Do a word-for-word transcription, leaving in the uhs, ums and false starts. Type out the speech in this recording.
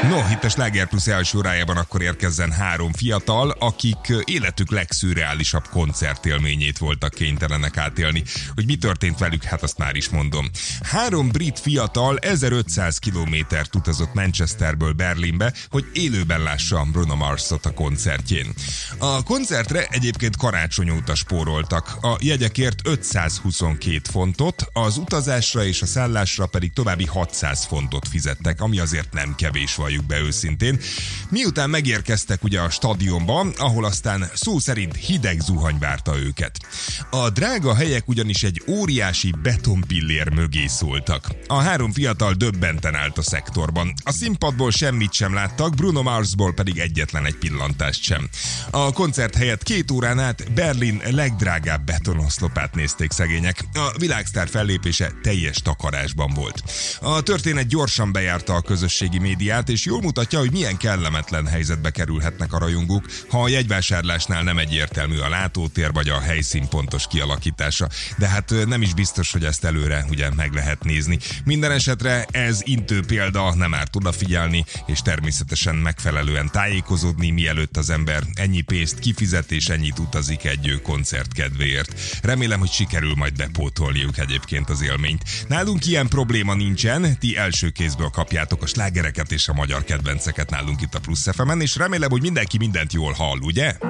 No, itt a Sláger Plus első órájában akkor érkezzen három fiatal, akik életük legszürreálisabb koncertélményét voltak kénytelenek átélni. Hogy mi történt velük, hát azt már is mondom. Három brit fiatal ezerötszáz kilométert utazott Manchesterből Berlinbe, hogy élőben lássa Bruno Marsot a koncertjén. A koncertre egyébként karácsony óta spóroltak. A jegyekért ötszázhuszonkét fontot, az utazásra és a szállásra pedig további hatszáz fontot fizettek, ami azért nem kevés, valljuk be őszintén. Miután megérkeztek ugye a stadionba, ahol aztán szó szerint hideg zuhany várta őket. A drága helyek ugyanis egy óriási betonpillér mögé szóltak. A három fiatal döbbenten állt a szektorban. A színpadból semmit sem láttak, Bruno Marsból pedig egyetlen egy pillantást sem. A koncert helyett két órán át Berlin legdrágább betonoszlopát nézték szegények. A világsztár fellépése teljes takarásban volt. A történet gyorsan bejárta a közösségi médiát, és jól mutatja, hogy milyen kellemetlen helyzetbe kerülhetnek a rajongók, ha a jegyvásárlásnál nem egyértelmű a látótér vagy a helyszín pontos kialakítása. De hát nem is biztos, hogy ezt előre ugye meg lehet nézni. Minden esetre ez intő példa, nem árt odafigyelni, és természetesen megfelelően tájékozódni, mielőtt az ember ennyi pénzt kifizet és ennyit utazik egy koncert kedvéért. Remélem, hogy sikerül majd bepótolniuk egyébként az élményt. Nálunk ilyen probléma nincsen, ti első kézből kapjátok a slágereket és a magyar kedvenceket nálunk itt a Plusz ef emen, és remélem, hogy mindenki mindent jól hall, ugye?